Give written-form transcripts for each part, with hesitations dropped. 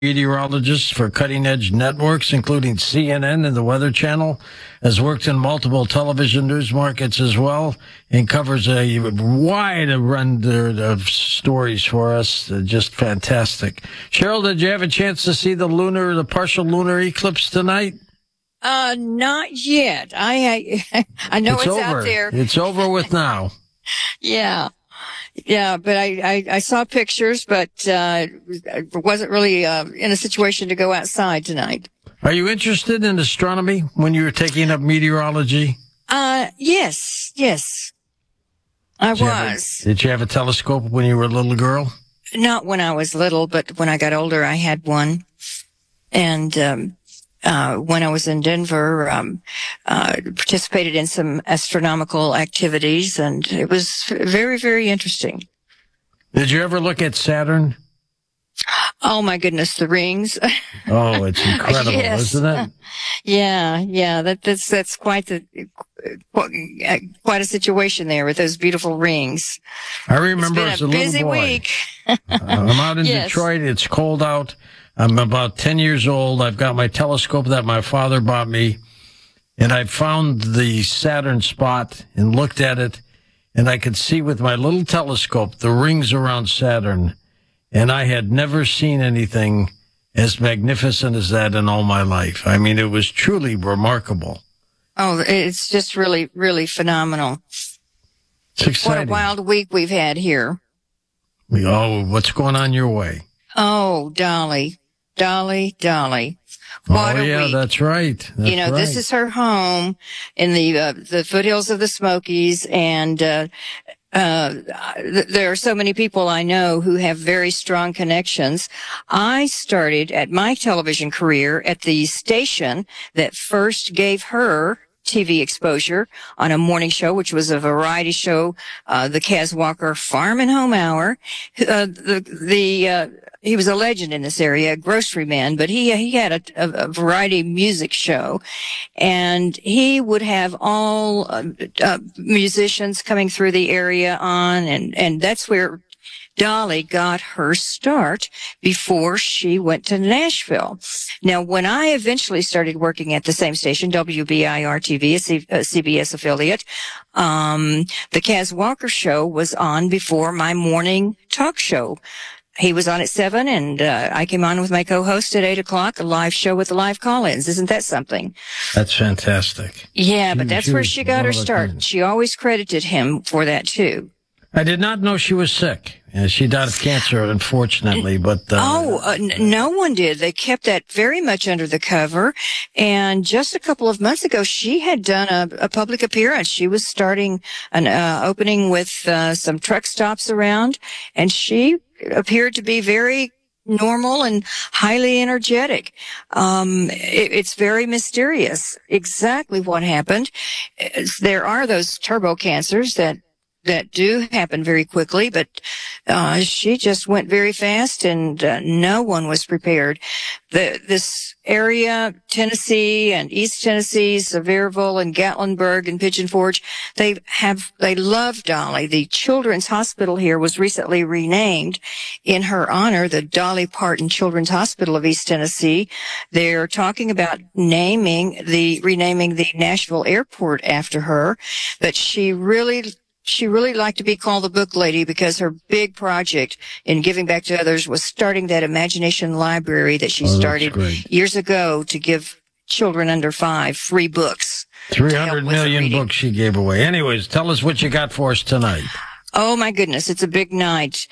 meteorologist for cutting-edge networks, including CNN and the Weather Channel, has worked in multiple television news markets as well, and covers a wide array of stories for us. Just fantastic. Cheryl, did you have a chance to see the partial lunar eclipse tonight? Not yet. I know it's over. Out there. It's over with now. Yeah, but I saw pictures, but wasn't really in a situation to go outside tonight. Are you interested in astronomy when you were taking up meteorology? Yes, I was. Did you have a telescope when you were a little girl? Not when I was little, but when I got older, I had one. And when I was in Denver, participated in some astronomical activities, and it was very, very interesting. Did you ever look at Saturn? Oh my goodness, the rings. Oh, it's incredible, yes. Isn't it? Yeah. That's quite a situation there with those beautiful rings. I remember as a little boy. Busy week. I'm out in Detroit. It's cold out. I'm about 10 years old. I've got my telescope that my father bought me, and I found the Saturn spot and looked at it, and I could see with my little telescope the rings around Saturn, and I had never seen anything as magnificent as that in all my life. I mean, it was truly remarkable. Oh, it's just really, really phenomenal. It's exciting. What a wild week we've had here. What's going on your way? Oh, Dolly. What a week. That's right. This is her home in the foothills of the Smokies, and there are so many people I know who have very strong connections. I started at my television career at the station that first gave her TV exposure on a morning show, which was a variety show, the Kaz Walker Farm and Home Hour. He was a legend in this area, a grocery man, but he had a variety music show, and he would have all musicians coming through the area on, and that's where Dolly got her start before she went to Nashville. Now, when I eventually started working at the same station, WBIR-TV, a CBS affiliate, the Kaz Walker show was on before my morning talk show. He was on at 7, and I came on with my co-host at 8 o'clock, a live show with live call-ins. Isn't that something? That's fantastic. Yeah, but that's where she got her start. She always credited him for that, too. I did not know she was sick. She died of cancer, unfortunately, but... no one did. They kept that very much under the cover. And just a couple of months ago, she had done a public appearance. She was starting an opening with some truck stops around, and she appeared to be very normal and highly energetic. It's very mysterious exactly what happened. There are those turbo cancers that do happen very quickly, but she just went very fast, and no one was prepared. This area, Tennessee and East Tennessee, Sevierville and Gatlinburg and Pigeon Forge, they love Dolly. The Children's Hospital here was recently renamed in her honor, the Dolly Parton Children's Hospital of East Tennessee. They're talking about renaming the Nashville airport after her, but she really liked to be called the book lady because her big project in giving back to others was starting that imagination library that she started years ago to give children under 5 free books. 300 million books she gave away. Anyways, tell us what you got for us tonight. Oh my goodness, it's a big night.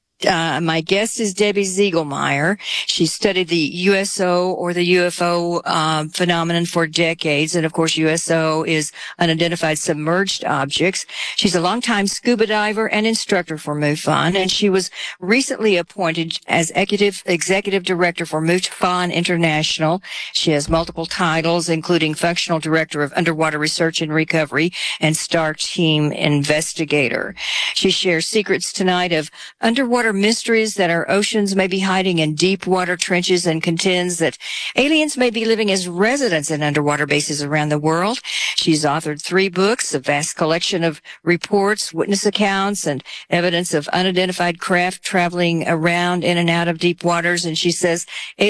My guest is Debbie Ziegelmeyer. She studied the USO or the UFO phenomenon for decades. And of course, USO is unidentified submerged objects. She's a longtime scuba diver and instructor for MUFON. And she was recently appointed as executive director for MUFON International. She has multiple titles, including functional director of underwater research and recovery and star team investigator. She shares secrets tonight of underwater underwater mysteries that our oceans may be hiding in deep water trenches, and contends that aliens may be living as residents in underwater bases around the world. She's authored 3 books, a vast collection of reports, witness accounts, and evidence of unidentified craft traveling around in and out of deep waters. And she says